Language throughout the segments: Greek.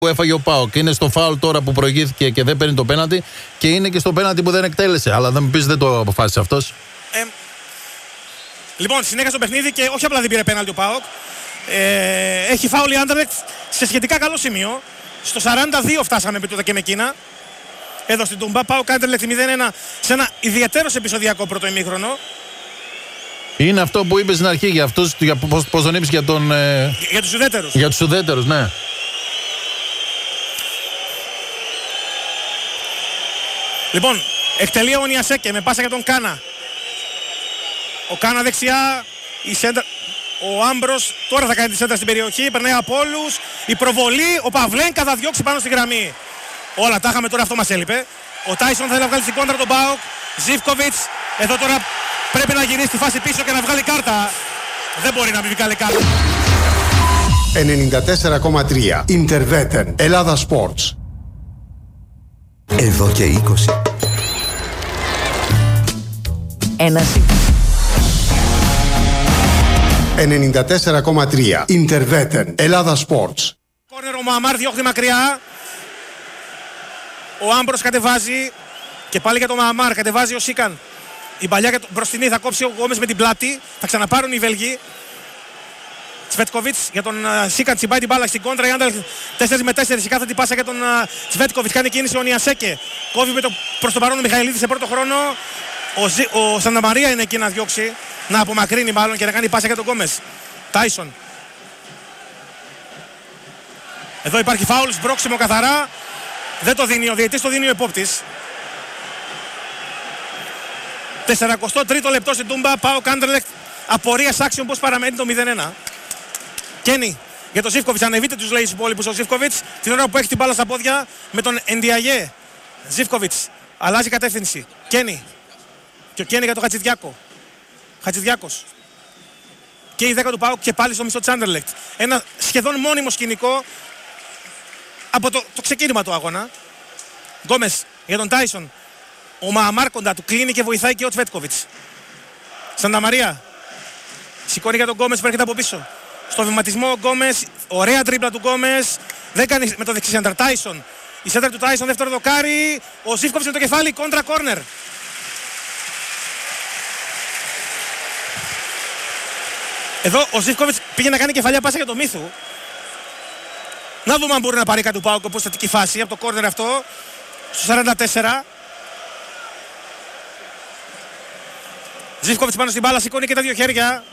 που έφαγε ο ΠΑΟΚ. Είναι στο φάουλ τώρα που προηγήθηκε και δεν παίρνει το πέναλτι και είναι και στο πέναλτι που δεν εκτέλεσε. Αλλά δεν μου πεις δεν το αποφάσισε αυτός. Λοιπόν, συνέχισε το παιχνίδι και όχι απλά δεν πήρε πέναλτι ο ΠΑΟΚ. Έχει φάουλ η Άντερλεχτ σε σχετικά καλό σημείο. Στο 42 φτάσαμε επί τούτα και με εκείνα. Εδώ στην Τούμπα. ΠΑΟΚ Άντερλεχτ 0-1 σε ένα ιδιαίτερος επεισοδιακό πρώτο ημίχρονο. Είναι αυτό που είπες στην αρχή για αυτούς, πώς τον είπες για τον... Για τους ουδέτερους. Για τους ουδέτερους, ναι. Λοιπόν, εκτελεί ο Νιασέκε με πάσα για τον Κάνα. Ο Κάνα δεξιά, η σέντα... ο Άμπρος τώρα θα κάνει τη σέντρα στην περιοχή, περνάει από όλους. Η προβολή, ο Παυλένκα θα διώξει πάνω στη γραμμή. Όλα τα είχαμε τώρα, αυτό μας έλειπε. Ο Τάισον θα βγάλει στην κόντρα τον ΠΑΟΚ. Ζίβκοβιτς, εδώ τώρα πρέπει να γυρίσει τη φάση πίσω και να βγάλει κάρτα. Δεν μπορεί να μην βγάλει κάρτα. 94,3 Ιντερβέτεν Ελλάδα Sports. Εδώ και 20. Ένας. 94,3 Ιντερβέτεν Ελλάδα Sports. Κόρνερ ο Μαμάρ διώχνει μακριά. Ο Άμπρος κατεβάζει και πάλι για τον Μαμάρ κατεβάζει ο Σίκαν. Η παλιά για τον μπροστινή θα κόψει ο Γκόμες με την πλάτη. Θα ξαναπάρουν οι Βέλγοι. Τσβέτκοβιτς για τον Σίκαν, τσιμπάει την μπάλα στην κόντρα. Η Άντερλεχτ 4-4. Η κάθετη πάσα για τον Τσβέτκοβιτς. Κάνει κίνηση ο Νιασέκε. Κόβει με το, προς τον παρόν ο Μιχαηλίδης σε πρώτο χρόνο. Ο Σανταμαρία είναι εκεί να διώξει. Να απομακρύνει μάλλον και να κάνει πάσα για τον Γκόμες. Τάισον. Εδώ υπάρχει φάουλ, σπρώξιμο καθαρά. Δεν το δίνει ο διαιτητής, το δίνει ο επόπτης. 43ο λεπτό στην Τούμπα. ΠΑΟΚ Άντερλεχτ. Απορίας άξιον πως παραμένει το 0-1. Κένι για τον Ζίβκοβιτς. Ανεβείτε τους λέει στους υπόλοιπους ο Ζίβκοβιτς. Την ώρα που έχει την μπάλα στα πόδια με τον Εντιαγέ. Ζίβκοβιτς. Αλλάζει κατεύθυνση. Κένι. Και ο Κένι για τον Χατζηδιάκο. Χατζηδιάκος. Και η 10 του ΠΑΟΚ και πάλι στο μισό της Άντερλεχτ. Ένα σχεδόν μόνιμο σκηνικό από το ξεκίνημα του αγώνα. Γκόμες για τον Τάισον. Ο Μααμάρ κοντά του κλείνει και βοηθάει και ο Τσβέτκοβιτς. Σανταμαρία. Σηκώνει για τον Γκόμες που έρχεται από πίσω. Στο βηματισμό ο Γκόμες. Ωραία τρίπλα του Γκόμες. Δεν κάνει με το δεξί σέντρα. Τάισον. Η σέντρα του Τάισον, δεύτερο δοκάρι. Ο Ζίβκοβιτς με το κεφάλι. Κόντρα κόρνερ. Εδώ ο Ζίβκοβιτς πήγε να κάνει κεφαλιά πάσα για το Μίθου. Να δούμε αν μπορεί να πάρει κάτι του ΠΑΟΚ όπως θετική φάση από το κόρνερ αυτό. Στο 44. Ζίβκοβιτς πάνω στην μπάλα, σηκώνει και τα δύο χέρια.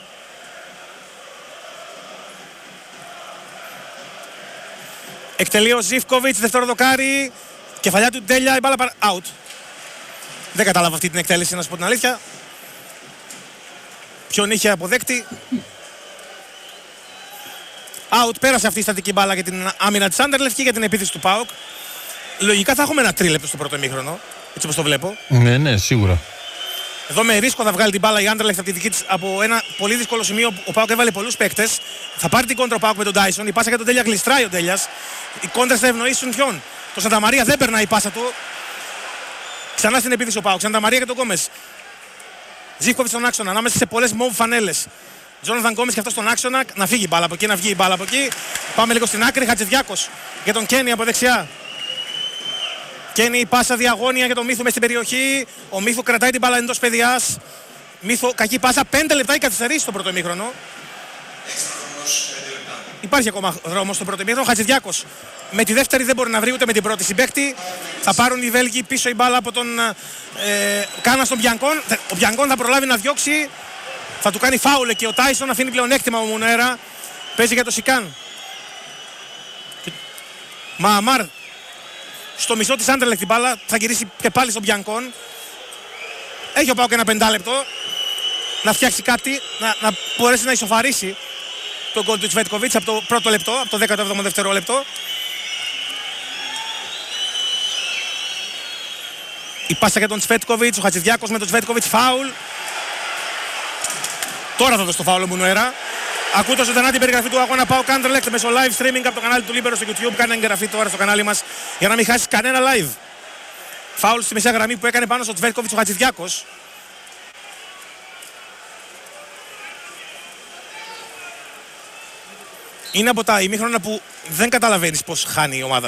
Εκτελεί ο Ζίβκοβιτς, δεύτερο δοκάρι. Κεφαλιά του Ντέλια, η μπάλα out. Δεν κατάλαβα αυτή την εκτέλεση, να σου πω την αλήθεια. Ποιον είχε αποδέκτη. Out, πέρασε αυτή η στατική μπάλα για την άμυνα της Άντερλεχτ και για την επίθεση του ΠΑΟΚ. Λογικά θα έχουμε ένα τρίλεπτο στο πρώτο ημίχρονο, έτσι όπως το βλέπω. Ναι, σίγουρα. Εδώ με ρίσκο θα βγάλει την μπάλα η Άντερλεχτ από τη δική της από ένα πολύ δύσκολο σημείο. Ο ΠΑΟΚ έβαλε πολλούς παίκτες. Θα πάρει την κόντρα ο ΠΑΟΚ με τον Τάισον. Η πάσα για τον Τέλια γλιστράει ο Τέλιας. Οι κόντρες θα ευνοήσουν ποιον. Το Σανταμαρία δεν περνάει η πάσα του. Ξανά στην επίθεση ο ΠΑΟΚ. Σανταμαρία και τον Γκόμες. Ζίβκοβιτς στον άξονα, ανάμεσα σε πολλές μοβ φανέλες. Τζόναθαν Γκόμες και αυτό στον άξονα. Να φύγει η μπάλα από εκεί, να βγει η μπάλα από εκεί. Πάμε λίγο στην άκρη. Χατζηδιάκος για τον Κένι από δεξιά. Κένι, πάσα διαγώνια για τον Μίθου μες στην περιοχή. Ο Μίθου κρατάει την μπάλα εντός παιδιάς. Μίθου, κακή πάσα. 5 λεπτά η καθυστερήσει στο πρώτο ημίχρονο. Υπάρχει ακόμα δρόμος στο πρώτο ημίχρονο. Χατζηδιάκος με τη δεύτερη δεν μπορεί να βρει ούτε με την πρώτη συμπαίκτη. Θα πάρουν οι Βέλγοι πίσω η μπάλα από τον Κάνα στον Μπιανκόν. Ο Μπιανκόν θα προλάβει να διώξει. Θα του κάνει φάουλ και ο Τάισον αφήνει πλεονέκτημα ο Μουνέρα. Παίζει για το Σικάν. Μααμάρ στο μισό της Άντερλεχτ την μπάλα. Θα γυρίσει και πάλι στον Μπιανκόν. Έχει ο ΠΑΟΚ ένα 5 λεπτό να φτιάξει κάτι, να μπορέσει να ισοφαρίσει τον γκολ του Τσβέτκοβιτς από το πρώτο λεπτό, από το 17ο δευτερόλεπτο. Η πάσα για τον Τσβέτκοβιτς, ο Χατζηδιάκος με τον Τσβέτκοβιτς, φάουλ. Τώρα θα δώσει το φάουλ ο Μουνουέρα. Ακούτε ζωντανά την περιγραφή του αγώνα ΠΑΟΚ Άντερλεχτ μέσω live streaming από το κανάλι του Λίμπερο στο YouTube. Κάνε εγγραφή τώρα στο κανάλι μας για να μην χάσεις κανένα live. Φάουλ στη μεσαία γραμμή που έκανε πάνω στο Τσβέτκοβιτς ο Χατζηδιάκος. είναι από τα ημίχρονα που δεν καταλαβαίνεις πώς χάνει η ομάδα.